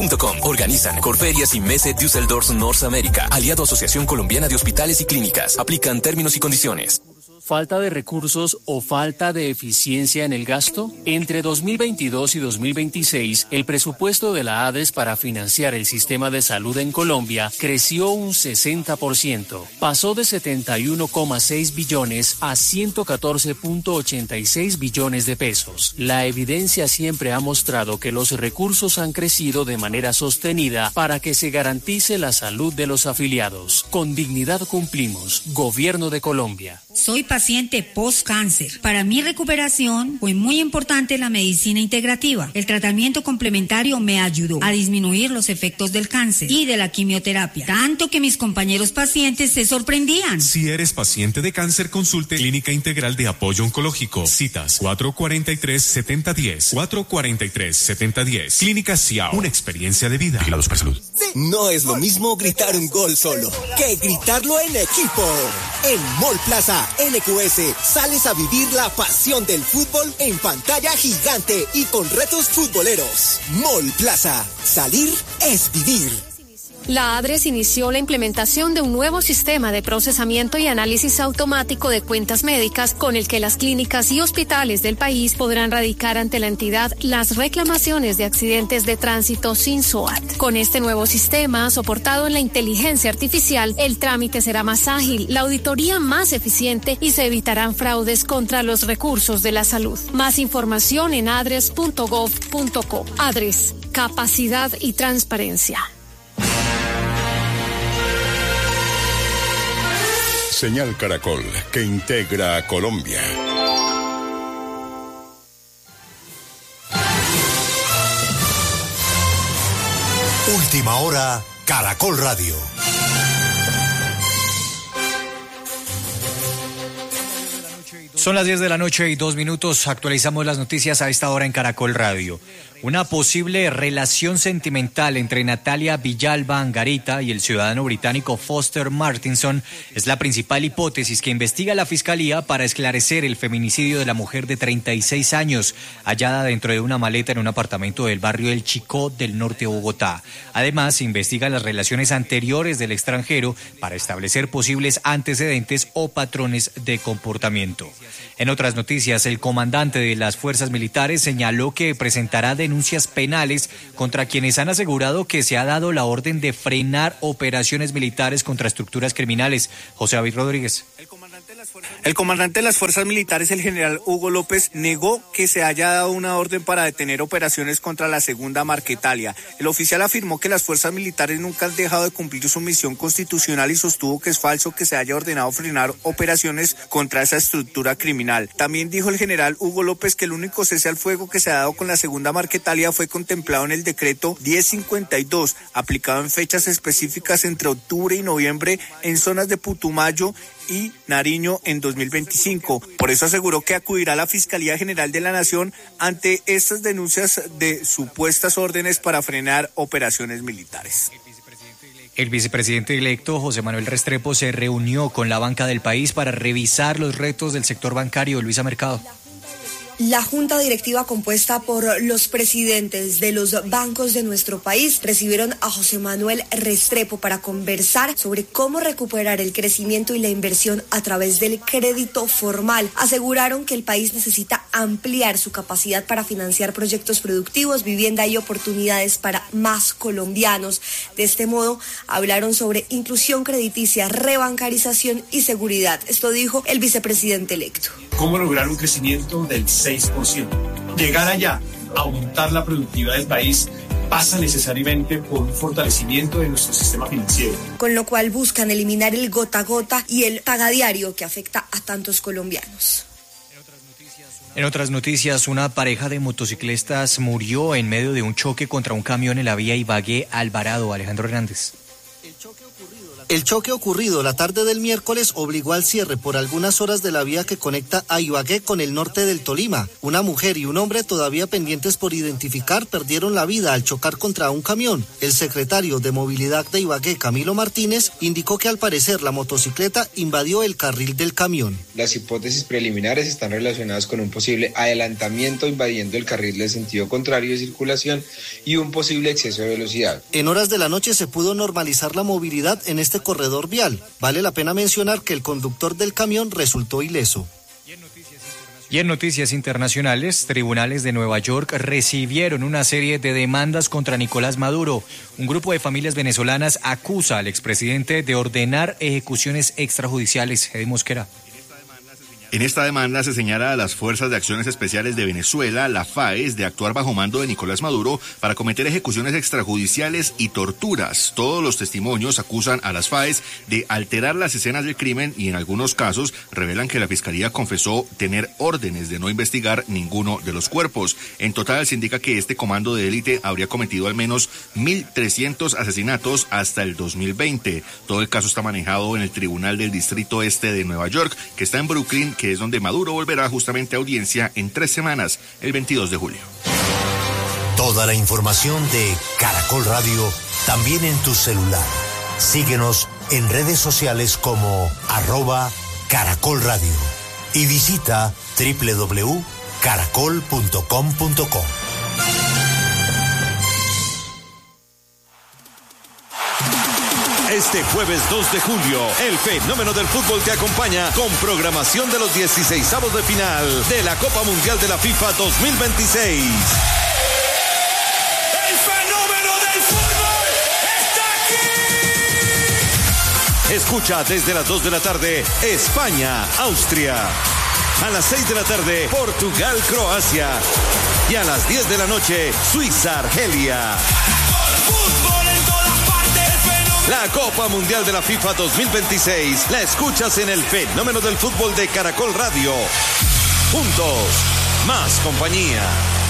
Hospitales.com. Organizan Corferias y Messe Düsseldorf Norteamérica. Aliado Asociación Colombiana de Hospitales y Clínicas. Aplican términos y condiciones. ¿Falta de recursos o falta de eficiencia en el gasto? Entre 2022 y 2026, el presupuesto de la ADES para financiar el sistema de salud en Colombia creció un 60%. Pasó de 71,6 billones a 114,86 billones de pesos. La evidencia siempre ha mostrado que los recursos han crecido de manera sostenida para que se garantice la salud de los afiliados. Con dignidad cumplimos. Gobierno de Colombia. Soy paciente post-cáncer. Para mi recuperación fue muy importante la medicina integrativa. El tratamiento complementario me ayudó a disminuir los efectos del cáncer y de la quimioterapia, tanto que mis compañeros pacientes se sorprendían. Si eres paciente de cáncer, consulte Clínica Integral de Apoyo Oncológico. Citas 443-7010. 443-7010. Clínica Ciao. Una experiencia de vida. Vigilados por salud. No es lo mismo gritar un gol solo que gritarlo en equipo. En Mall Plaza NQS sales a vivir la pasión del fútbol en pantalla gigante y con retos futboleros. Mall Plaza. Salir es vivir. La ADRES inició la implementación de un nuevo sistema de procesamiento y análisis automático de cuentas médicas con el que las clínicas y hospitales del país podrán radicar ante la entidad las reclamaciones de accidentes de tránsito sin SOAT. Con este nuevo sistema, soportado en la inteligencia artificial, el trámite será más ágil, la auditoría más eficiente y se evitarán fraudes contra los recursos de la salud. Más información en adres.gov.co. ADRES, capacidad y transparencia. Señal Caracol, que integra a Colombia. Última hora, Caracol Radio. Son las 10 de la noche y 2 minutos. Actualizamos las noticias a esta hora en Caracol Radio. Una posible relación sentimental entre Natalia Villalba Angarita y el ciudadano británico Foster Martinson es la principal hipótesis que investiga la Fiscalía para esclarecer el feminicidio de la mujer de 36 años, hallada dentro de una maleta en un apartamento del barrio El Chicó del norte de Bogotá. Además, se investigan las relaciones anteriores del extranjero para establecer posibles antecedentes o patrones de comportamiento. En otras noticias, el comandante de las fuerzas militares señaló que presentará denuncias penales contra quienes han asegurado que se ha dado la orden de frenar operaciones militares contra estructuras criminales. José David Rodríguez. El comandante de las fuerzas militares, el general Hugo López, negó que se haya dado una orden para detener operaciones contra la segunda Marquetalia. El oficial afirmó que las fuerzas militares nunca han dejado de cumplir su misión constitucional y sostuvo que es falso que se haya ordenado frenar operaciones contra esa estructura criminal. También dijo el general Hugo López que el único cese al fuego que se ha dado con la segunda Marquetalia fue contemplado en el decreto 1052, aplicado en fechas específicas entre octubre y noviembre en zonas de Putumayo y Nariño en 2025. Por eso aseguró que acudirá a la Fiscalía General de la Nación ante estas denuncias de supuestas órdenes para frenar operaciones militares. El vicepresidente electo José Manuel Restrepo se reunió con la banca del país para revisar los retos del sector bancario. Luisa Mercado. La junta directiva compuesta por los presidentes de los bancos de nuestro país recibieron a José Manuel Restrepo para conversar sobre cómo recuperar el crecimiento y la inversión a través del crédito formal. Aseguraron que el país necesita ampliar su capacidad para financiar proyectos productivos, vivienda y oportunidades para más colombianos. De este modo, hablaron sobre inclusión crediticia, rebancarización y seguridad. Esto dijo el vicepresidente electo. ¿Cómo lograr un crecimiento del 6%? Llegar allá, aumentar la productividad del país, pasa necesariamente por un fortalecimiento de nuestro sistema financiero. Con lo cual buscan eliminar el gota a gota y el pagadiario que afecta a tantos colombianos. En otras noticias, una pareja de motociclistas murió en medio de un choque contra un camión en la vía Ibagué-Alvarado. Alejandro Hernández. El choque ocurrido la El choque ocurrido la tarde del miércoles obligó al cierre por algunas horas de la vía que conecta a Ibagué con el norte del Tolima. Una mujer y un hombre todavía pendientes por identificar perdieron la vida al chocar contra un camión. El secretario de Movilidad de Ibagué, Camilo Martínez, indicó que al parecer la motocicleta invadió el carril del camión. Las hipótesis preliminares están relacionadas con un posible adelantamiento invadiendo el carril de sentido contrario de circulación y un posible exceso de velocidad. En horas de la noche se pudo normalizar la movilidad en este corredor vial. Vale la pena mencionar que el conductor del camión resultó ileso. Y en noticias internacionales, tribunales de Nueva York recibieron una serie de demandas contra Nicolás Maduro. Un grupo de familias venezolanas acusa al expresidente de ordenar ejecuciones extrajudiciales. Eddy Mosquera. En esta demanda se señala a las Fuerzas de Acciones Especiales de Venezuela, la FAES, de actuar bajo mando de Nicolás Maduro para cometer ejecuciones extrajudiciales y torturas. Todos los testimonios acusan a las FAES de alterar las escenas del crimen y en algunos casos revelan que la Fiscalía confesó tener órdenes de no investigar ninguno de los cuerpos. En total se indica que este comando de élite habría cometido al menos 1.300 asesinatos hasta el 2020. Todo el caso está manejado en el Tribunal del Distrito Este de Nueva York, que está en Brooklyn, que es donde Maduro volverá justamente a audiencia en 3 semanas, el 22 de julio. Toda la información de Caracol Radio, también en tu celular. Síguenos en redes sociales como @Caracol Radio y visita www.caracol.com.co. Este jueves 2 de julio, el fenómeno del fútbol te acompaña con programación de los 16avos de final de la Copa Mundial de la FIFA 2026. ¡El fenómeno del fútbol está aquí! Escucha desde las 2 de la tarde, España, Austria. A las 6 de la tarde, Portugal, Croacia. Y a las 10 de la noche, Suiza, Argelia. La Copa Mundial de la FIFA 2026 la escuchas en el fenómeno del fútbol de Caracol Radio. Juntos, más compañía.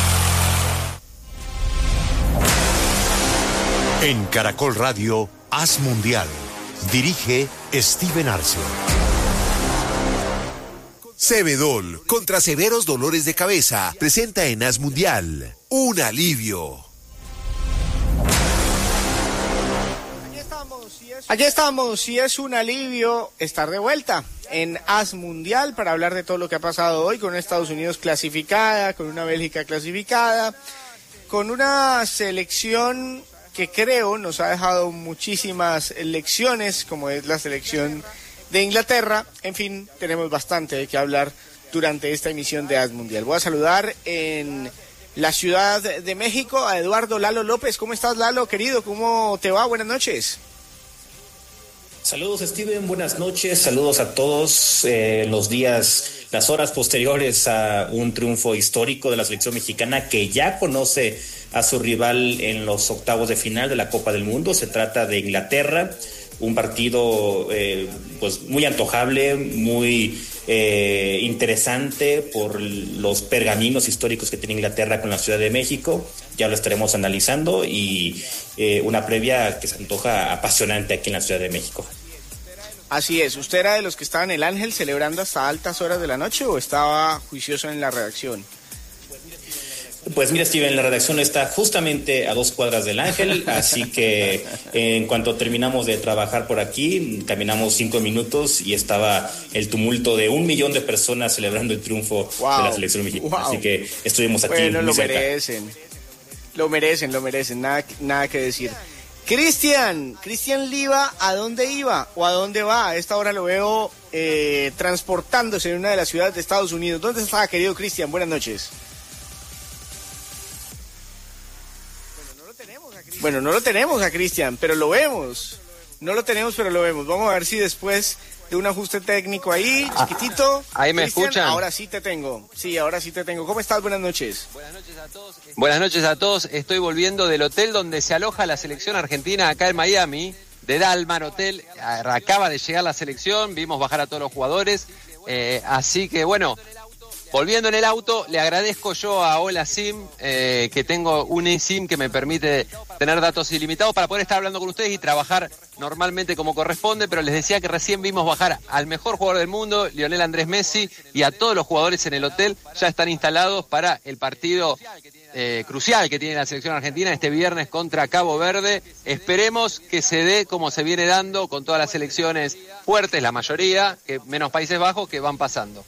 En Caracol Radio, Haz Mundial. Dirige Steven Arce. Cebedol, contra severos dolores de cabeza, presenta en Haz Mundial un alivio. Aquí estamos y es un alivio estar de vuelta en Haz Mundial para hablar de todo lo que ha pasado hoy con Estados Unidos clasificada, con una Bélgica clasificada, con una selección que creo nos ha dejado muchísimas lecciones, como es la selección de Inglaterra. En fin, tenemos bastante de qué hablar durante esta emisión de Haz Mundial. Voy a saludar en la Ciudad de México a Eduardo Lalo López. ¿Cómo estás, Lalo, querido? ¿Cómo te va? Buenas noches. Saludos, Steven, buenas noches, saludos a todos. Las horas posteriores a un triunfo histórico de la selección mexicana que ya conoce a su rival en los octavos de final de la Copa del Mundo. Se trata de Inglaterra, un partido pues muy antojable, muy interesante por los pergaminos históricos que tiene Inglaterra con la Ciudad de México. Ya lo estaremos analizando y una previa que se antoja apasionante aquí en la Ciudad de México. Así es. ¿Usted era de los que estaban en el Ángel celebrando hasta altas horas de la noche o estaba juicioso en la redacción? Pues mira, Steven, la redacción está justamente a 2 cuadras del Ángel, así que en cuanto terminamos de trabajar por aquí, caminamos 5 minutos y estaba el tumulto de 1 millón de personas celebrando el triunfo de la selección mexicana. Wow. Así que estuvimos aquí. Bueno, muy cerca. Lo merecen, nada que decir. Cristian Liva, ¿a dónde iba o a dónde va? A esta hora lo veo transportándose en una de las ciudades de Estados Unidos. ¿Dónde está, querido Cristian? Buenas noches. Bueno, no lo tenemos a Cristian, pero lo vemos. No lo tenemos, pero lo vemos. Vamos a ver si después de un ajuste técnico ahí, chiquitito. Ahí me escuchan. Ahora sí te tengo. Sí, ahora sí te tengo. ¿Cómo estás? Buenas noches. Buenas noches a todos. Buenas noches a todos. Estoy volviendo del hotel donde se aloja la selección argentina acá en Miami, de Dalmar Hotel. Acaba de llegar la selección, vimos bajar a todos los jugadores. Así que bueno, volviendo en el auto, le agradezco yo a Hola SIM, que tengo un eSIM que me permite tener datos ilimitados para poder estar hablando con ustedes y trabajar normalmente como corresponde, pero les decía que recién vimos bajar al mejor jugador del mundo, Lionel Andrés Messi, y a todos los jugadores en el hotel ya están instalados para el partido crucial que tiene la selección argentina este viernes contra Cabo Verde. Esperemos que se dé como se viene dando con todas las selecciones fuertes, la mayoría, que menos Países Bajos, que van pasando.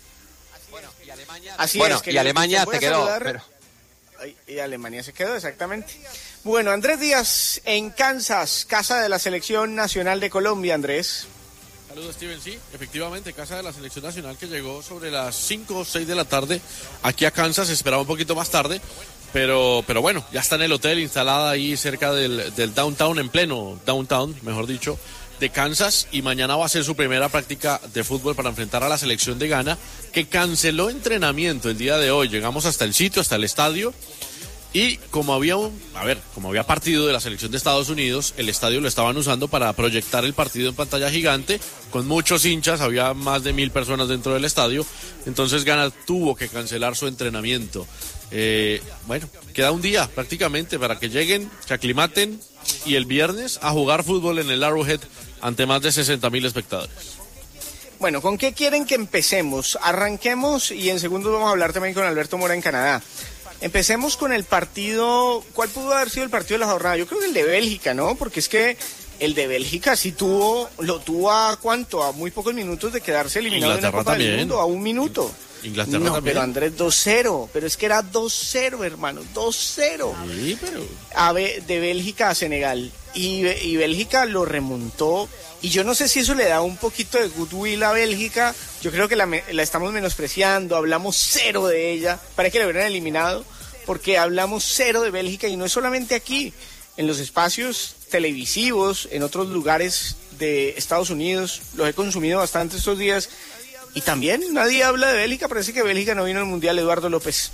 Y Alemania se quedó. Y Alemania se quedó, exactamente. Bueno, Andrés Díaz en Kansas, casa de la Selección Nacional de Colombia, Andrés. Saludos, Steven. Sí, efectivamente, casa de la Selección Nacional que llegó sobre las 5 o 6 de la tarde aquí a Kansas. Esperaba un poquito más tarde, pero bueno, ya está en el hotel, instalada ahí cerca del downtown, en pleno downtown, mejor dicho, de Kansas, y mañana va a ser su primera práctica de fútbol para enfrentar a la selección de Ghana, que canceló entrenamiento el día de hoy. Llegamos hasta el sitio, hasta el estadio, y como había partido de la selección de Estados Unidos, el estadio lo estaban usando para proyectar el partido en pantalla gigante, con muchos hinchas, había más de 1,000 personas dentro del estadio, entonces Ghana tuvo que cancelar su entrenamiento. Bueno, queda un día prácticamente para que lleguen, se aclimaten, y el viernes a jugar fútbol en el Arrowhead ante más de 60,000 espectadores. Bueno, ¿con qué quieren que empecemos? Arranquemos y en segundos vamos a hablar también con Alberto Mora en Canadá. Empecemos con el partido. ¿Cuál pudo haber sido el partido de la jornada? Yo creo que el de Bélgica, ¿no? Porque es que el de Bélgica sí lo tuvo a ¿cuánto? A muy pocos minutos de quedarse eliminado de la Copa del Mundo, a un minuto. Inglaterra no, también. Pero Andrés 2-0, pero es que era 2-0, hermano, 2-0. Sí, pero... De Bélgica a Senegal. Y Bélgica lo remontó. Y yo no sé si eso le da un poquito de goodwill a Bélgica. Yo creo que la estamos menospreciando. Hablamos cero de ella. Para que la hubieran eliminado. Porque hablamos cero de Bélgica. Y no es solamente aquí. En los espacios televisivos, en otros lugares de Estados Unidos. Los he consumido bastante estos días. Y también nadie habla de Bélgica. Parece que Bélgica no vino al Mundial. Eduardo López.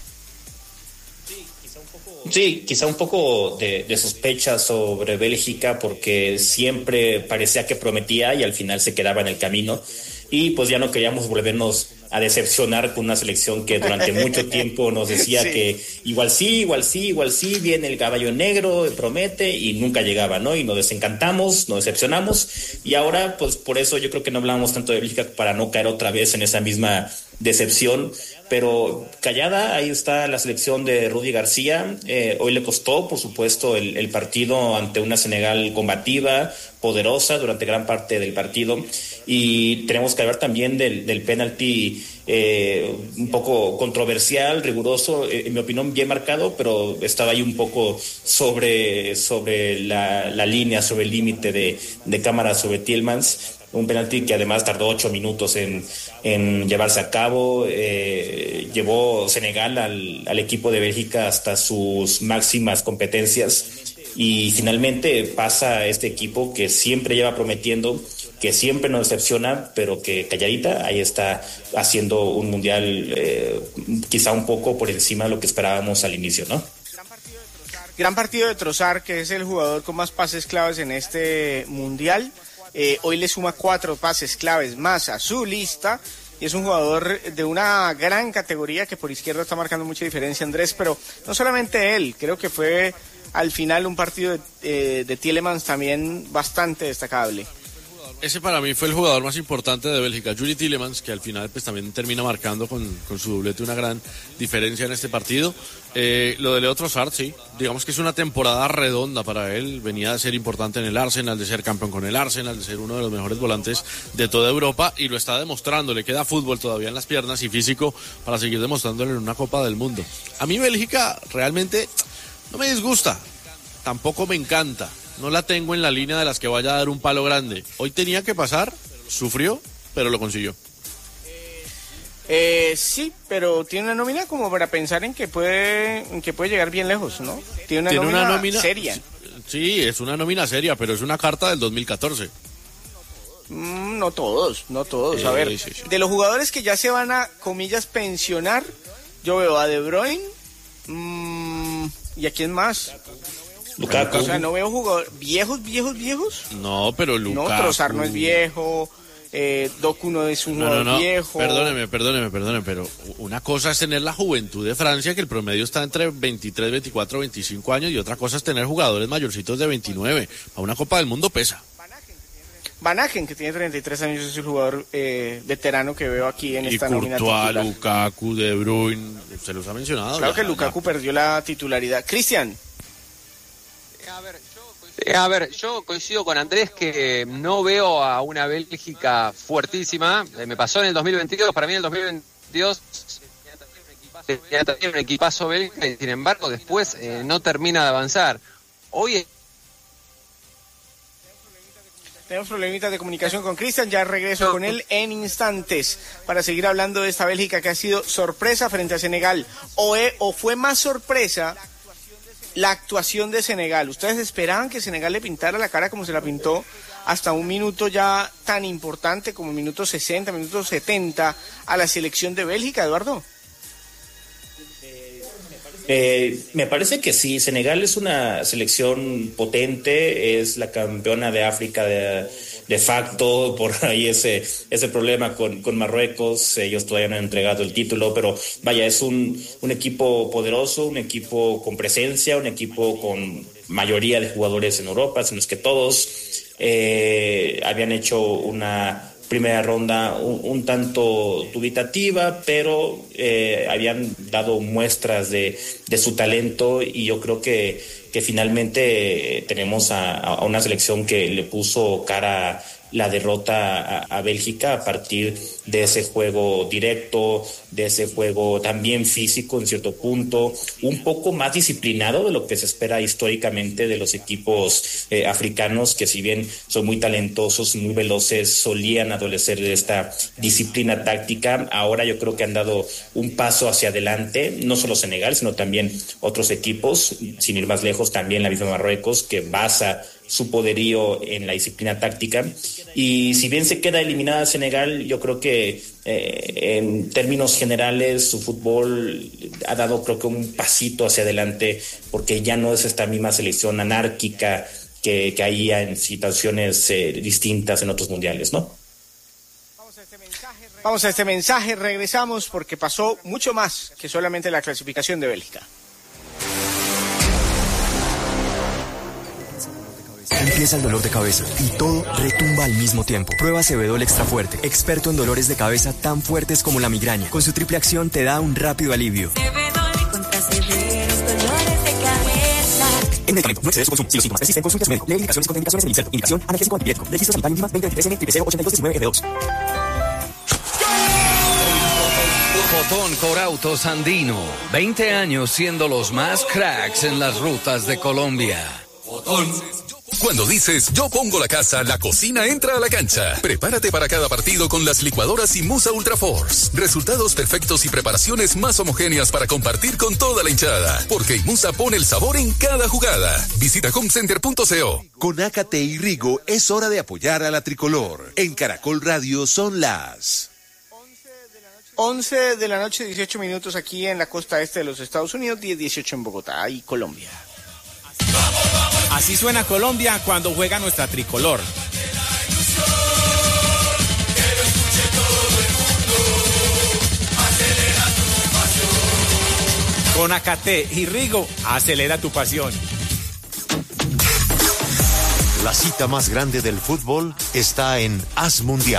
Sí, quizá un poco de sospecha sobre Bélgica, porque siempre parecía que prometía y al final se quedaba en el camino, y pues ya no queríamos volvernos a decepcionar con una selección que durante mucho tiempo nos decía sí, que igual sí, viene el caballo negro, promete, y nunca llegaba, ¿no? Y nos desencantamos, nos decepcionamos, y ahora pues por eso yo creo que no hablábamos tanto de Bélgica, para no caer otra vez en esa misma decepción. Pero callada, ahí está la selección de Rudy García. Hoy le costó, por supuesto, el partido ante una Senegal combativa, poderosa durante gran parte del partido. Y tenemos que hablar también del penalti un poco controversial, riguroso, en mi opinión bien marcado, pero estaba ahí un poco sobre la línea, sobre el límite de cámara sobre Tielemans. Un penalti que además tardó 8 minutos en llevarse a cabo. Llevó Senegal al equipo de Bélgica hasta sus máximas competencias, y finalmente pasa este equipo que siempre lleva prometiendo, que siempre nos decepciona, pero que calladita ahí está haciendo un mundial quizá un poco por encima de lo que esperábamos al inicio, ¿no? Gran partido de Trossard, que es el jugador con más pases claves en este mundial. Hoy le suma 4 pases claves más a su lista, y es un jugador de una gran categoría que por izquierda está marcando mucha diferencia, Andrés, pero no solamente él, creo que fue al final un partido de Tielemans también bastante destacable. Ese para mí fue el jugador más importante de Bélgica, Juri Tielemans, que al final pues también termina marcando con su doblete una gran diferencia en este partido. Lo de Leo Trossard, sí, digamos que es una temporada redonda para él. Venía de ser importante en el Arsenal, de ser campeón con el Arsenal, de ser uno de los mejores volantes de toda Europa, y lo está demostrando. Le queda fútbol todavía en las piernas y físico para seguir demostrándolo en una Copa del Mundo. A mí Bélgica realmente no me disgusta, tampoco me encanta. No la tengo en la línea de las que vaya a dar un palo grande. Hoy tenía que pasar, sufrió, pero lo consiguió. Sí, pero tiene una nómina como para pensar en que puede llegar bien lejos, ¿no? Tiene una nómina seria. Sí, es una nómina seria, pero es una carta del 2014. No todos. A ver, sí. De los jugadores que ya se van a, comillas, pensionar, yo veo a De Bruyne, ¿y a quién más? Lukaku. O sea, no veo jugadores viejos. No, pero Lukaku. No, Trossard no es viejo. Doku no es un jugador viejo. Perdóneme, pero una cosa es tener la juventud de Francia, que el promedio está entre 23, 24, 25 años, y otra cosa es tener jugadores mayorcitos de 29. A una Copa del Mundo pesa. Van Aken, que tiene 33 años, es el jugador veterano que veo aquí en esta nómina titular. Lukaku, De Bruyne, se los ha mencionado. Claro que Lukaku perdió la titularidad. Cristian. A ver, yo coincido con Andrés que no veo a una Bélgica fuertísima. Me pasó en el 2022, para mí en el 2022 tenía también un equipazo belga y sin embargo después no termina de avanzar. Hoy tenemos problemitas de comunicación con Cristian, ya regreso con él en instantes para seguir hablando de esta Bélgica que ha sido sorpresa frente a Senegal. ¿O fue más sorpresa la actuación de Senegal? ¿Ustedes esperaban que Senegal le pintara la cara como se la pintó hasta un minuto ya tan importante como el minuto 60, minuto 70 a la selección de Bélgica, Eduardo? Me parece que sí, Senegal es una selección potente, es la campeona de África de facto, por ahí ese problema con Marruecos, ellos todavía no han entregado el título, pero vaya, es un equipo poderoso, un equipo con presencia, un equipo con mayoría de jugadores en Europa, en los que todos habían hecho una primera ronda un tanto dubitativa, pero habían dado muestras de su talento, y yo creo que finalmente tenemos a una selección que le puso cara la derrota a Bélgica a partir de ese juego directo, de ese juego también físico en cierto punto, un poco más disciplinado de lo que se espera históricamente de los equipos africanos, que si bien son muy talentosos, muy veloces, solían adolecer de esta disciplina táctica. Ahora yo creo que han dado un paso hacia adelante, no solo Senegal, sino también otros equipos, sin ir más lejos, también la misma Marruecos, que basa su poderío en la disciplina táctica. Y si bien se queda eliminada Senegal, yo creo que en términos generales su fútbol ha dado, creo que, un pasito hacia adelante, porque ya no es esta misma selección anárquica que caía en situaciones distintas en otros mundiales, ¿no? Vamos a este mensaje, regresamos porque pasó mucho más que solamente la clasificación de Bélgica. Empieza el dolor de cabeza y todo retumba al mismo tiempo. Prueba Sebedol Extra Fuerte, experto en dolores de cabeza tan fuertes como la migraña. Con su triple acción te da un rápido alivio. Sebedol contra severos dolores de cabeza. El medicamento no excede su consumo. Si los síntomas persisten, consulte a su médico. Lee indicaciones y contraindicaciones del inserto. Indicación: analgésico antipirético. Registro sanitario mínima 2023N triple 8219F2. Fotón Corautos Andino. 20 años siendo los más cracks en las rutas de Colombia. Fotón. Cuando dices yo pongo la casa, la cocina entra a la cancha. Prepárate para cada partido con las licuadoras Imusa Ultra Force. Resultados perfectos y preparaciones más homogéneas para compartir con toda la hinchada. Porque Imusa pone el sabor en cada jugada. Visita homecenter.co. Con Ácate y Rigo es hora de apoyar a la tricolor. En Caracol Radio son las 11 de la noche, 18 minutos aquí en la costa este de los Estados Unidos, 10:18 en Bogotá y Colombia. Así suena Colombia cuando juega nuestra tricolor. Con Ácate y Rigo, acelera tu pasión. La cita más grande del fútbol está en Haz Mundial.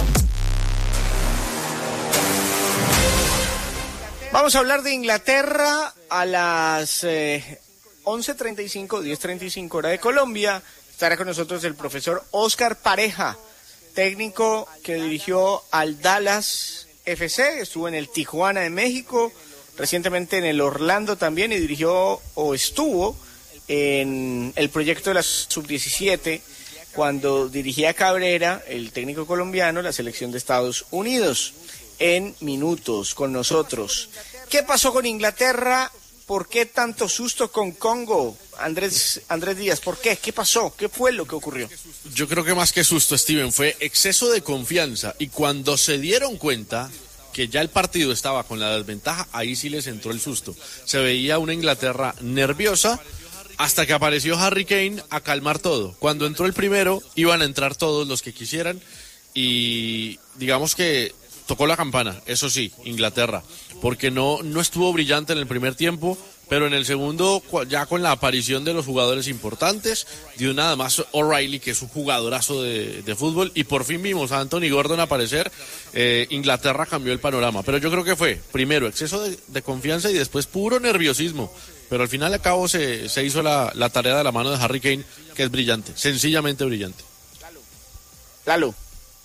Vamos a hablar de Inglaterra a las 11:35, 10:35 hora de Colombia. Estará con nosotros el profesor Óscar Pareja, técnico que dirigió al Dallas FC, estuvo en el Tijuana de México, recientemente en el Orlando también, y dirigió o estuvo en el proyecto de la Sub-17 cuando dirigía a Cabrera, el técnico colombiano, la selección de Estados Unidos. En minutos con nosotros. ¿Qué pasó con Inglaterra? ¿Por qué tanto susto con Congo? Andrés Díaz, ¿por qué? ¿Qué pasó? ¿Qué fue lo que ocurrió? Yo creo que más que susto, Steven, fue exceso de confianza. Y cuando se dieron cuenta que ya el partido estaba con la desventaja, ahí sí les entró el susto. Se veía una Inglaterra nerviosa hasta que apareció Harry Kane a calmar todo. Cuando entró el primero, iban a entrar todos los que quisieran. y digamos que tocó la campana, eso sí, Inglaterra, porque no estuvo brillante en el primer tiempo, pero en el segundo, ya con la aparición de los jugadores importantes, dio nada más O'Reilly, que es un jugadorazo de fútbol, y por fin vimos a Anthony Gordon aparecer. Inglaterra cambió el panorama, pero yo creo que fue primero exceso de confianza y después puro nerviosismo, pero al final y al cabo se hizo la tarea de la mano de Harry Kane, que es brillante, sencillamente brillante. Lalo.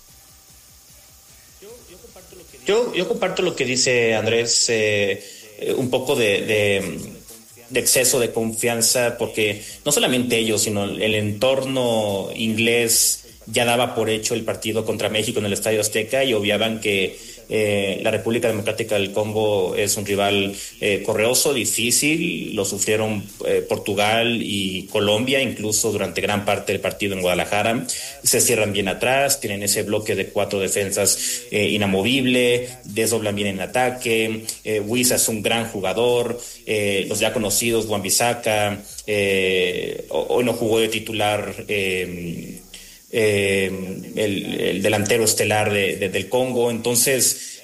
Yo comparto lo que dice Andrés, un poco de exceso de confianza, porque no solamente ellos, sino el entorno inglés ya daba por hecho el partido contra México en el Estadio Azteca y obviaban que la República Democrática del Congo es un rival correoso, difícil. Lo sufrieron Portugal y Colombia, incluso durante gran parte del partido en Guadalajara. Se cierran bien atrás, tienen ese bloque de 4 defensas inamovible, desdoblan bien en ataque. Wissa es un gran jugador. Los ya conocidos, Wan-Bissaka, hoy no jugó de titular el delantero estelar del Congo. Entonces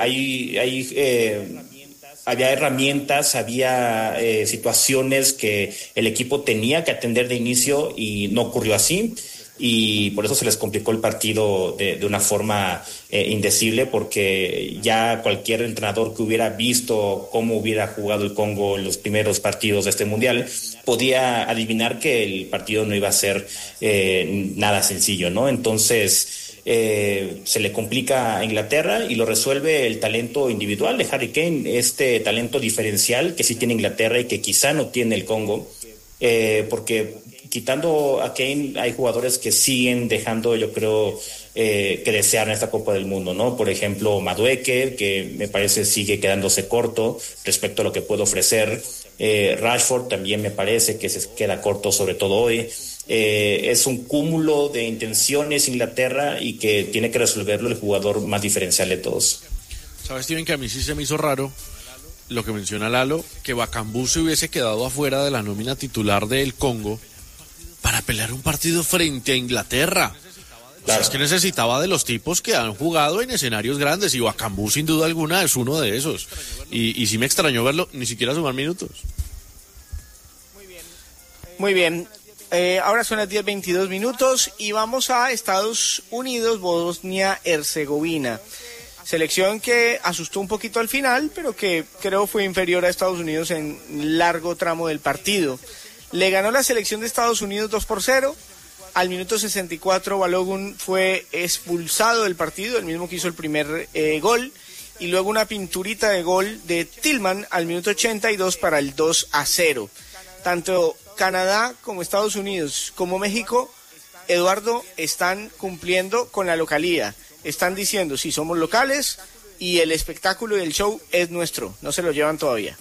había herramientas, había situaciones que el equipo tenía que atender de inicio y no ocurrió así, y por eso se les complicó el partido de una forma indecible, porque ya cualquier entrenador que hubiera visto cómo hubiera jugado el Congo en los primeros partidos de este mundial podía adivinar que el partido no iba a ser nada sencillo, ¿no? Entonces se le complica a Inglaterra y lo resuelve el talento individual de Harry Kane, este talento diferencial que sí tiene Inglaterra y que quizá no tiene el Congo, porque quitando a Kane hay jugadores que siguen dejando, yo creo, que desear en esta Copa del Mundo, ¿no? Por ejemplo, Madueke, que me parece sigue quedándose corto respecto a lo que puede ofrecer. Rashford también me parece que se queda corto, sobre todo hoy. Es un cúmulo de intenciones Inglaterra y que tiene que resolverlo el jugador más diferencial de todos. ¿Sabes, Steven, que a mí sí se me hizo raro lo que menciona Lalo, que Bakambu se hubiese quedado afuera de la nómina titular del Congo para pelear un partido frente a Inglaterra? Claro. O sea, es que necesitaba de los tipos que han jugado en escenarios grandes, y Bakambu sin duda alguna es uno de esos. Y sí me extrañó verlo ni siquiera sumar minutos. Muy bien. Ahora son las 10:22 y vamos a Estados Unidos, Bosnia-Herzegovina. Selección que asustó un poquito al final, pero que creo fue inferior a Estados Unidos en largo tramo del partido. Le ganó la selección de Estados Unidos 2-0. Al minuto 64 Balogun fue expulsado del partido, el mismo que hizo el primer gol, y luego una pinturita de gol de Tillman al minuto 82 para el 2-0. Tanto Canadá como Estados Unidos como México, Eduardo, están cumpliendo con la localía. Están diciendo, sí, somos locales y el espectáculo y el show es nuestro. No se lo llevan todavía.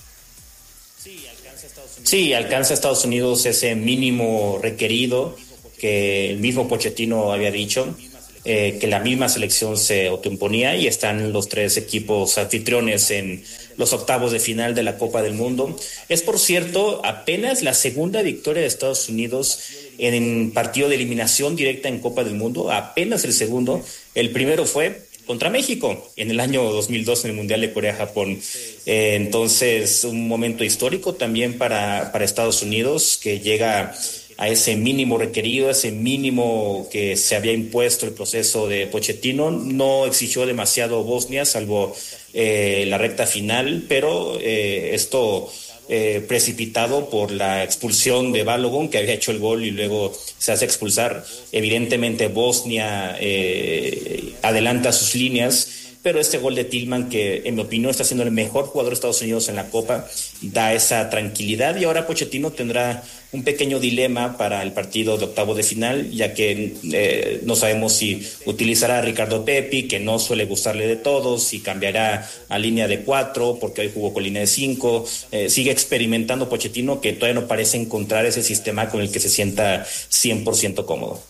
Sí, alcanza Estados Unidos ese mínimo requerido que el mismo Pochettino había dicho, que la misma selección se autoimponía, y están los 3 equipos anfitriones en los octavos de final de la Copa del Mundo. Es, por cierto, apenas la segunda victoria de Estados Unidos en partido de eliminación directa en Copa del Mundo, apenas el segundo. El primero fue contra México en el año 2002 en el Mundial de Corea-Japón. Entonces, un momento histórico también para Estados Unidos, que llega a ese mínimo requerido, ese mínimo que se había impuesto el proceso de Pochettino. No exigió demasiado Bosnia, salvo la recta final, pero esto precipitado por la expulsión de Balogun, que había hecho el gol y luego se hace expulsar. Evidentemente Bosnia adelanta sus líneas, pero este gol de Tillman, que en mi opinión está siendo el mejor jugador de Estados Unidos en la Copa, da esa tranquilidad, y ahora Pochettino tendrá un pequeño dilema para el partido de octavo de final, ya que no sabemos si utilizará a Ricardo Pepi, que no suele gustarle de todos, si cambiará a línea de 4, porque hoy jugó con línea de 5. Sigue experimentando Pochettino, que todavía no parece encontrar ese sistema con el que se sienta 100% cómodo.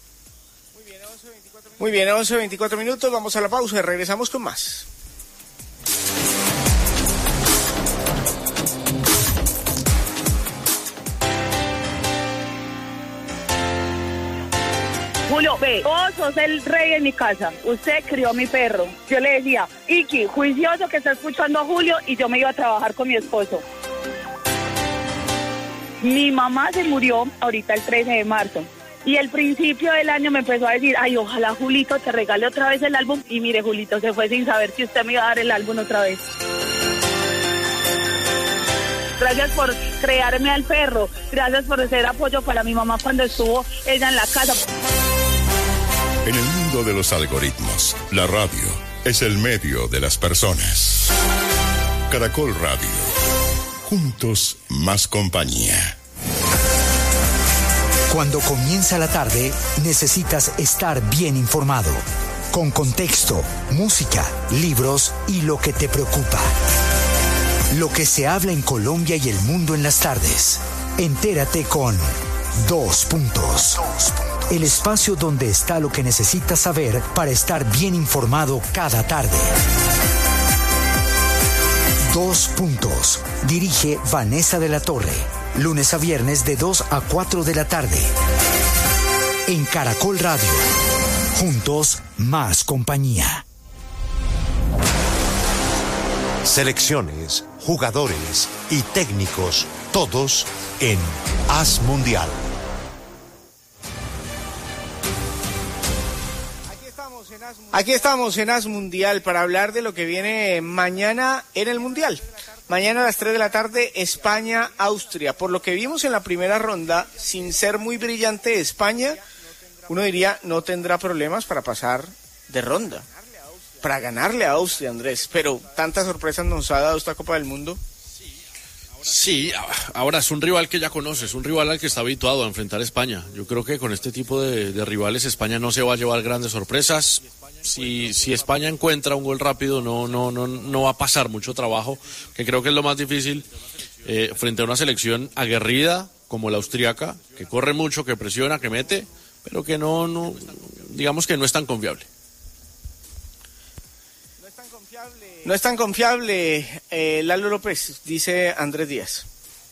Muy bien, 11:24 minutos, vamos a la pausa y regresamos con más. Julio, ve, vos sos el rey en mi casa, usted crió a mi perro. Yo le decía, Iki, juicioso que está escuchando a Julio, y yo me iba a trabajar con mi esposo. Mi mamá se murió ahorita el 13 de marzo. Y el principio del año me empezó a decir, ay, ojalá Julito te regale otra vez el álbum. Y mire, Julito se fue sin saber si usted me iba a dar el álbum otra vez. Gracias por crearme al perro. Gracias por ser apoyo para mi mamá cuando estuvo ella en la casa. En el mundo de los algoritmos, la radio es el medio de las personas. Caracol Radio. Juntos, más compañía. Cuando comienza la tarde, necesitas estar bien informado. Con contexto, música, libros y lo que te preocupa. Lo que se habla en Colombia y el mundo en las tardes. Entérate con 2 Puntos. El espacio donde está lo que necesitas saber para estar bien informado cada tarde. 2 Puntos. Dirige Vanessa de la Torre. Lunes a viernes de 2 a 4 de la tarde. En Caracol Radio. Juntos, más compañía. Selecciones, jugadores y técnicos, todos en Haz Mundial. Aquí estamos en Haz Mundial para hablar de lo que viene mañana en el Mundial. Mañana a las 3 de la tarde, España-Austria. Por lo que vimos en la primera ronda, sin ser muy brillante España, uno diría no tendrá problemas para pasar de ronda, para ganarle a Austria, Andrés. Pero tantas sorpresas nos ha dado esta Copa del Mundo. Sí, ahora es un rival que ya conoces, un rival al que está habituado a enfrentar a España. Yo creo que con este tipo de rivales España no se va a llevar grandes sorpresas. Si España encuentra un gol rápido no va a pasar mucho trabajo, que creo que es lo más difícil frente a una selección aguerrida como la austriaca, que corre mucho, que presiona, que mete, pero que no digamos que no es tan confiable. No es tan confiable, Lalo López, dice Andrés Díaz.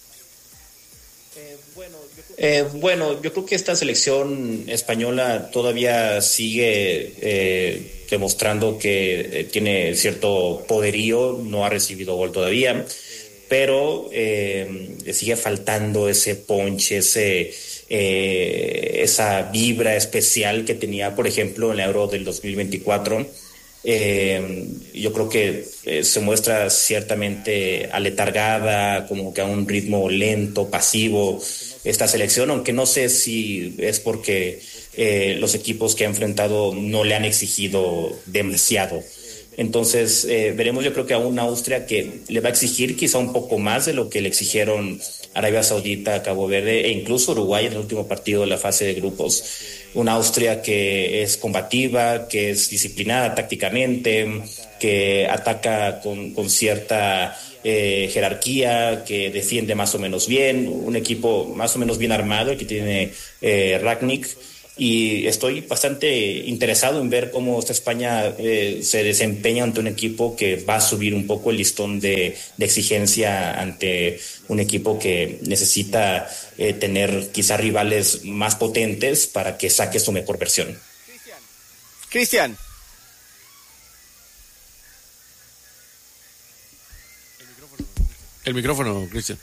Bueno, yo creo que esta selección española todavía sigue demostrando que tiene cierto poderío, no ha recibido gol todavía, pero sigue faltando ese punch, esa vibra especial que tenía, por ejemplo, en la Euro del 2024. Yo creo que se muestra ciertamente aletargada, como que a un ritmo lento, pasivo, esta selección, aunque no sé si es porque los equipos que ha enfrentado no le han exigido demasiado. Entonces veremos, yo creo que a una Austria que le va a exigir quizá un poco más de lo que le exigieron Arabia Saudita, Cabo Verde e incluso Uruguay en el último partido de la fase de grupos. Una Austria que es combativa, que es disciplinada tácticamente, que ataca con cierta jerarquía, que defiende más o menos bien, un equipo más o menos bien armado, el que tiene Rangnick. Y estoy bastante interesado en ver cómo esta España se desempeña ante un equipo que va a subir un poco el listón de exigencia ante un equipo que necesita tener quizá rivales más potentes para que saque su mejor versión. Cristian. El micrófono, Cristian.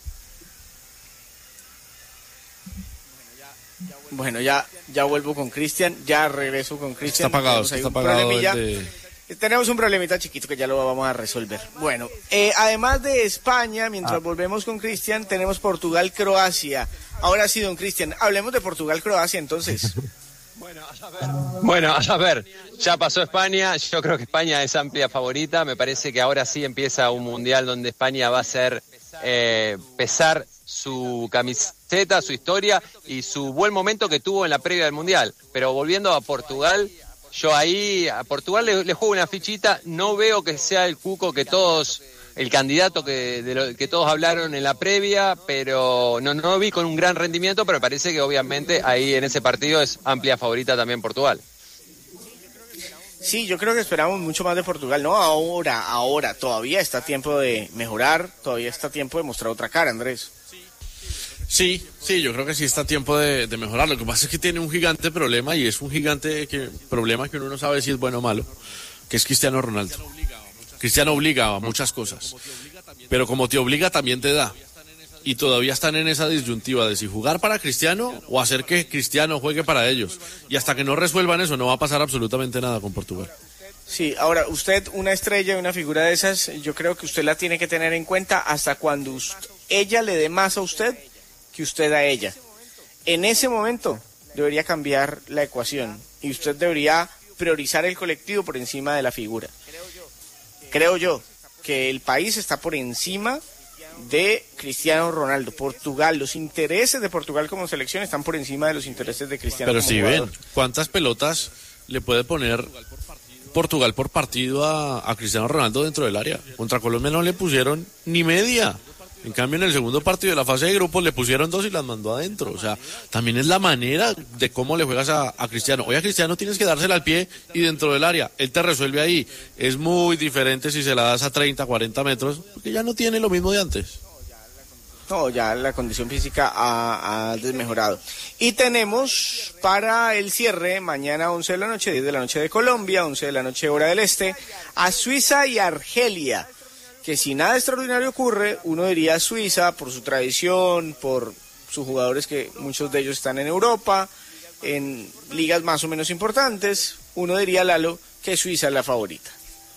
Bueno, ya vuelvo con Cristian, ya regreso con Cristian. Está apagado. Tenemos un problemita chiquito que ya lo vamos a resolver. Bueno, además de España, mientras volvemos con Cristian, tenemos Portugal-Croacia. Ahora sí, don Cristian, hablemos de Portugal-Croacia entonces. Bueno, a saber, ya pasó España, yo creo que España es amplia favorita, me parece que ahora sí empieza un mundial donde España va a hacer pesar su camiseta, su historia y su buen momento que tuvo en la previa del mundial. Pero volviendo a Portugal, yo ahí a Portugal le juego una fichita, no veo que sea el cuco que todos, el candidato que todos hablaron en la previa, pero no vi con un gran rendimiento, pero me parece que obviamente ahí en ese partido es amplia favorita también Portugal. Sí, yo creo que esperamos mucho más de Portugal, ¿no? Ahora, todavía está tiempo de mejorar, todavía está tiempo de mostrar otra cara, Andrés. Sí, yo creo que sí está a tiempo de mejorar. Lo que pasa es que tiene un gigante problema, y es un gigante problema que uno no sabe si es bueno o malo, que es Cristiano Ronaldo. Cristiano obliga a muchas cosas, pero como te obliga también te da. Y todavía están en esa disyuntiva de si jugar para Cristiano o hacer que Cristiano juegue para ellos. Y hasta que no resuelvan eso no va a pasar absolutamente nada con Portugal. Sí, ahora usted, una estrella, una figura de esas, yo creo que usted la tiene que tener en cuenta hasta cuando ella le dé más a usted que usted a ella. En ese momento debería cambiar la ecuación y usted debería priorizar el colectivo por encima de la figura. Creo yo que el país está por encima de Cristiano Ronaldo. Portugal, los intereses de Portugal como selección están por encima de los intereses de Cristiano. Pero como si jugador. ven, ¿cuántas pelotas le puede poner Portugal por partido a Cristiano Ronaldo dentro del área? Contra Colombia no le pusieron ni media. En cambio, en el segundo partido de la fase de grupos le pusieron 2 y las mandó adentro. O sea, también es la manera de cómo le juegas a Cristiano. Hoy a Cristiano tienes que dársela al pie y dentro del área. Él te resuelve ahí. Es muy diferente si se la das a 30, 40 metros, porque ya no tiene lo mismo de antes. No, ya la condición física ha desmejorado. Y tenemos para el cierre, mañana 11 de la noche, 10 de la noche de Colombia, 11 de la noche hora del este, a Suiza y Argelia. Que si nada extraordinario ocurre, uno diría Suiza por su tradición, por sus jugadores que muchos de ellos están en Europa, en ligas más o menos importantes, uno diría, Lalo, que Suiza es la favorita.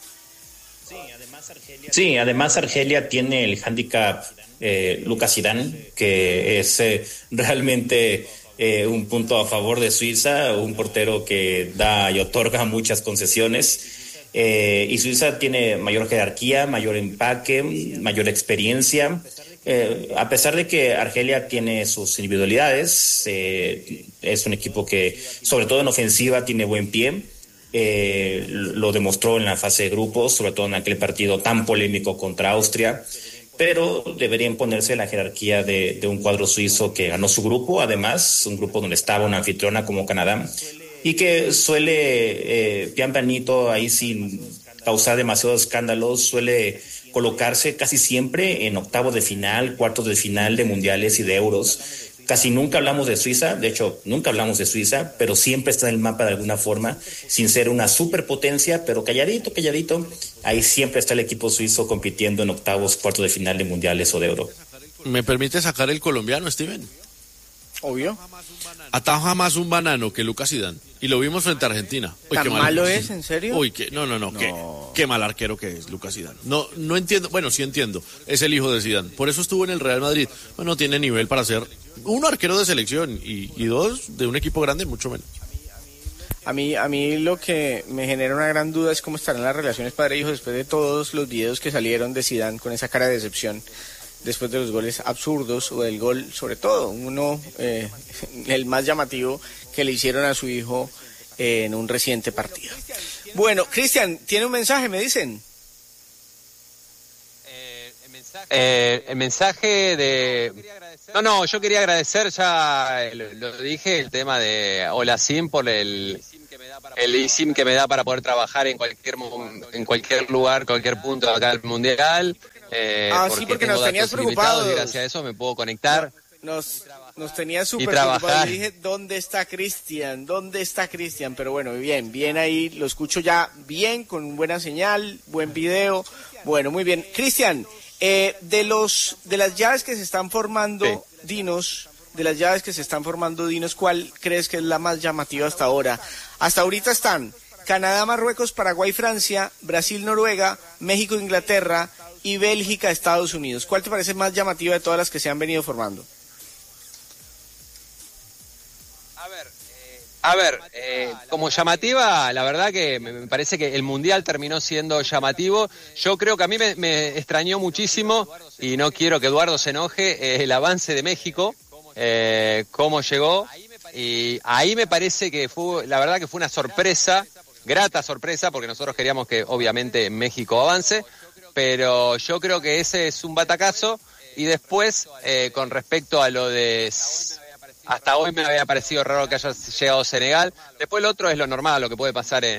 Sí, además Argelia tiene el hándicap Lucas Zidane, que es realmente un punto a favor de Suiza, un portero que da y otorga muchas concesiones. Y Suiza tiene mayor jerarquía, mayor empaque, mayor experiencia. A pesar de que Argelia tiene sus individualidades, es un equipo que, sobre todo en ofensiva, tiene buen pie. Lo demostró en la fase de grupos, sobre todo en aquel partido tan polémico contra Austria. Pero debería imponerse la jerarquía de un cuadro suizo que ganó su grupo, además, un grupo donde estaba una anfitriona como Canadá, y que suele, pianito ahí sin causar demasiados escándalos, suele colocarse casi siempre en octavos de final, cuartos de final de mundiales y de euros. Casi nunca hablamos de Suiza, de hecho nunca hablamos de Suiza, pero siempre está en el mapa de alguna forma, sin ser una superpotencia, pero calladito, ahí siempre está el equipo suizo compitiendo en octavos, cuartos de final de mundiales o de euro. ¿Me permite sacar el colombiano, Steven? Obvio. Ataja más un banano que Lucas Zidane. Y lo vimos frente a Argentina. Uy, ¿Tan qué malo es? ¿En serio? Uy, no. Qué mal arquero que es Lucas Zidane. No entiendo, bueno, sí entiendo. Es el hijo de Zidane. Por eso estuvo en el Real Madrid. Bueno, tiene nivel para ser uno arquero de selección y dos de un equipo grande, mucho menos. A mí lo que me genera una gran duda es cómo estarán las relaciones padre-hijo después de todos los videos que salieron de Zidane con esa cara de decepción. Después de los goles absurdos o del gol, sobre todo, el más llamativo que le hicieron a su hijo en un reciente partido. Bueno, Cristian, ¿tiene un mensaje, me dicen? El mensaje de... No, yo quería agradecer, ya lo dije, el tema de Hola Sim por el eSIM que me da para poder trabajar en cualquier lugar, cualquier punto acá del Mundial. Porque nos tenías preocupados. Gracias a eso me puedo conectar. Nos tenías súper preocupados. Y dije, ¿dónde está Cristian? Pero bueno, bien ahí, lo escucho ya bien, con buena señal, buen video. Bueno, muy bien. Cristian, de las llaves que se están formando, dinos, ¿cuál crees que es la más llamativa hasta ahora? Hasta ahorita están Canadá, Marruecos, Paraguay, Francia, Brasil, Noruega, México, Inglaterra y Bélgica, Estados Unidos. ¿Cuál te parece más llamativa de todas las que se han venido formando? A ver, como llamativa, la verdad que me parece que el Mundial terminó siendo llamativo. Yo creo que a mí me extrañó muchísimo, y no quiero que Eduardo se enoje, el avance de México, cómo llegó. Y ahí me parece que la verdad que fue una sorpresa, grata sorpresa, porque nosotros queríamos que obviamente México avance, pero yo creo que ese es un batacazo. Y después, con respecto a lo de... Hasta hoy me había parecido raro que haya llegado Senegal. Después lo otro es lo normal, lo que puede pasar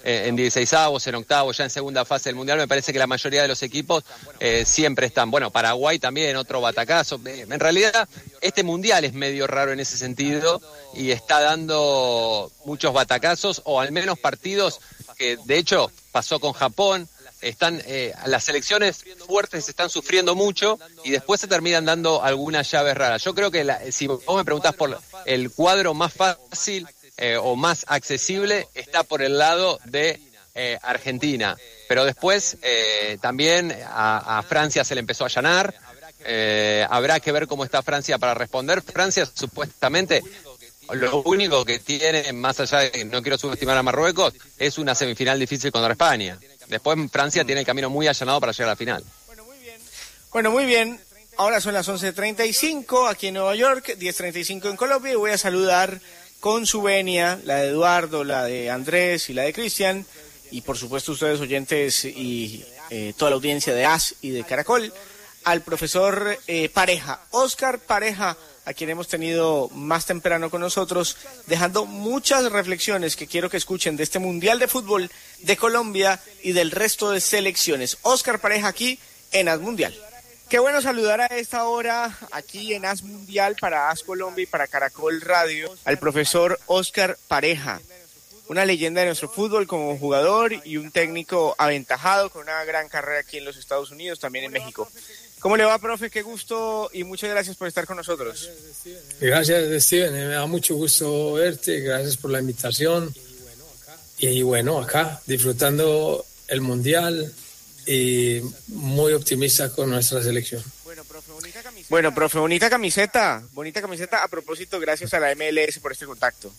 en 16avos, en octavos, ya en segunda fase del Mundial. Me parece que la mayoría de los equipos siempre están. Bueno, Paraguay también, otro batacazo. En realidad, este Mundial es medio raro en ese sentido y está dando muchos batacazos, o al menos partidos que, de hecho, pasó con Japón. Las selecciones fuertes están sufriendo mucho y después se terminan dando algunas llaves raras. Yo creo que si vos me preguntás por el cuadro más fácil o más accesible, está por el lado de Argentina. Pero después también a Francia se le empezó a allanar. Habrá que ver cómo está Francia para responder. Francia supuestamente lo único que tiene, más allá de que no quiero subestimar a Marruecos, es una semifinal difícil contra España. Después Francia tiene el camino muy allanado para llegar a la final. Bueno, muy bien. Ahora son las 11:35 aquí en Nueva York, 10:35 en Colombia, y voy a saludar con su venia, la de Eduardo, la de Andrés y la de Cristian, y por supuesto ustedes oyentes y toda la audiencia de AS y de Caracol, al profesor Pareja, Óscar Pareja, a quien hemos tenido más temprano con nosotros, dejando muchas reflexiones que quiero que escuchen de este Mundial de Fútbol de Colombia y del resto de selecciones. Óscar Pareja aquí en AS Mundial. Qué bueno saludar a esta hora aquí en AS Mundial para AS Colombia y para Caracol Radio al profesor Óscar Pareja, una leyenda de nuestro fútbol como jugador y un técnico aventajado con una gran carrera aquí en los Estados Unidos, también en México. ¿Cómo le va, profe? Qué gusto y muchas gracias por estar con nosotros. Gracias, Steven. Me da mucho gusto verte. Gracias por la invitación. Y bueno, acá disfrutando el Mundial y muy optimista con nuestra selección. Bueno, profe, bonita camiseta. Bonita camiseta. A propósito, gracias a la MLS por este contacto.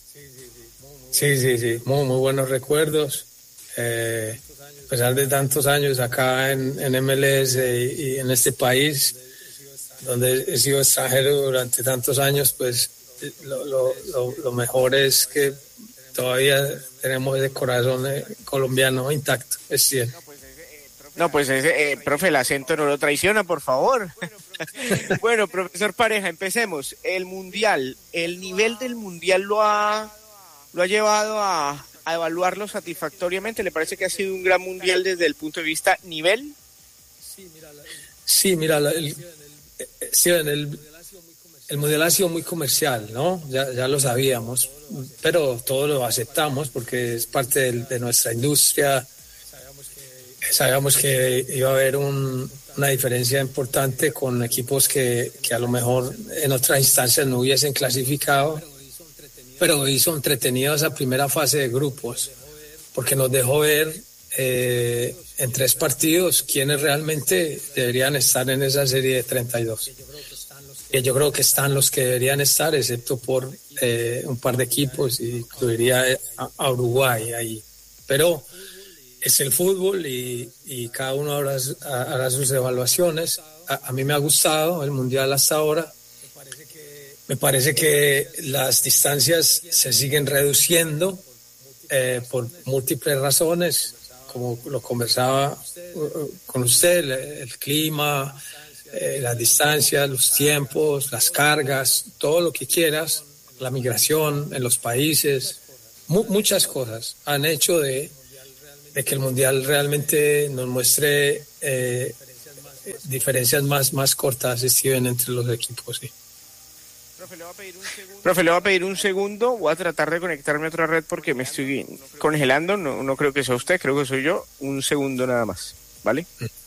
Sí. Muy buenos recuerdos. A pesar de tantos años acá en MLS y en este país, donde he sido extranjero durante tantos años, pues lo mejor es que todavía tenemos ese corazón colombiano intacto, es cierto. No, pues profe, el acento no lo traiciona, por favor. Bueno, profesor Pareja, empecemos. El Mundial, el nivel del Mundial lo ha llevado a evaluarlo satisfactoriamente. ¿Le parece que ha sido un gran Mundial desde el punto de vista nivel? Sí, mira, el Mundial ha sido muy comercial, ¿no? Ya lo sabíamos, pero todos lo aceptamos porque es parte de nuestra industria. Sabíamos que iba a haber una diferencia importante con equipos que a lo mejor en otras instancias no hubiesen clasificado, pero hizo entretenida esa primera fase de grupos, porque nos dejó ver en 3 partidos quiénes realmente deberían estar en esa serie de 32. Y yo creo que están los que deberían estar, excepto por un par de equipos, y incluiría a Uruguay ahí. Pero es el fútbol y cada uno hará sus evaluaciones. A mí me ha gustado el Mundial hasta ahora. Me parece que las distancias se siguen reduciendo por múltiples razones, como lo conversaba con usted, el clima, las distancias, los tiempos, las cargas, todo lo que quieras, la migración en los países, muchas cosas han hecho de que el Mundial realmente nos muestre diferencias más cortas, Steven, entre los equipos, sí. Profe, le voy a pedir un segundo. Voy a tratar de conectarme a otra red porque me estoy congelando. No creo que sea usted, creo que soy yo. Un segundo nada más, ¿vale?